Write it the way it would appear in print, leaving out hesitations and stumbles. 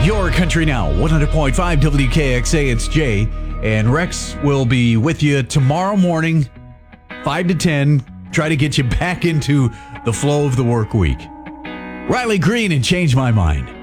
Your Country Now, 100.5 WKXA. It's Jay, and Rex will be with you tomorrow morning, 5 to 10. Try to get you back into the flow of the work week. Riley Green and Change My Mind.